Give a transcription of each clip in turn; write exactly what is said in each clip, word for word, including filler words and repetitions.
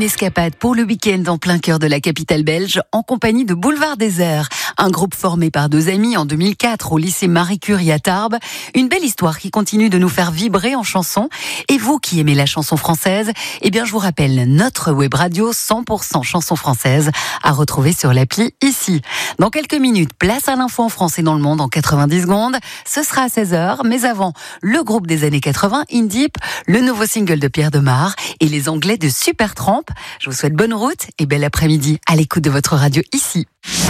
escapade pour le week-end en plein cœur de la capitale belge en compagnie de Boulevard Désert, un groupe formé par deux amis en deux mille quatre au lycée Marie Curie à Tarbes. Une belle histoire qui continue de nous faire vibrer en chanson. Et vous qui aimez la chanson française, eh bien je vous rappelle notre web radio cent pour cent chanson française à retrouver sur l'appli ici. Dans quelques minutes, place à l'info en France et dans le monde en quatre-vingt-dix secondes. Ce sera à seize heures, mais avant, le groupe des années quatre-vingts, In Deep, le nouveau single de Pierre Demar et les Anglais de Supertramp. Je vous souhaite bonne route et bel après-midi à l'écoute de votre radio ici.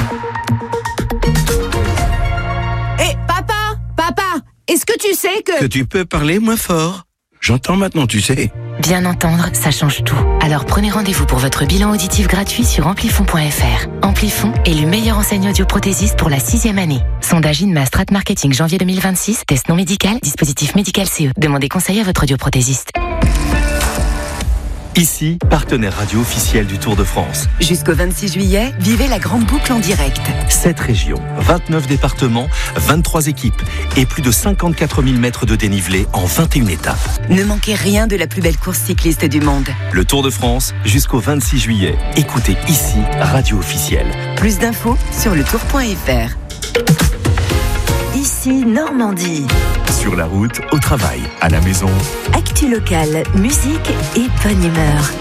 Hé, hey, papa, papa, est-ce que tu sais que... Que tu peux parler moins fort. J'entends maintenant, tu sais. Bien entendre, ça change tout. Alors prenez rendez-vous pour votre bilan auditif gratuit sur amplifon point f r. Amplifon est le meilleur enseigne audioprothésiste pour la sixième année. Sondage INMA Strat Marketing janvier deux mille vingt-six, test non médical, dispositif médical C E. Demandez conseil à votre audioprothésiste. Ici, partenaire radio officiel du Tour de France. Jusqu'au vingt-six juillet, vivez la grande boucle en direct. sept régions, vingt-neuf départements, vingt-trois équipes et plus de cinquante-quatre mille mètres de dénivelé en vingt et une étapes. Ne manquez rien de la plus belle course cycliste du monde. Le Tour de France, jusqu'au vingt-six juillet. Écoutez ici, radio officielle. Plus d'infos sur le tour point f r. Ici, Normandie. Sur la route, au travail, à la maison. Actu locale, musique et bonne humeur.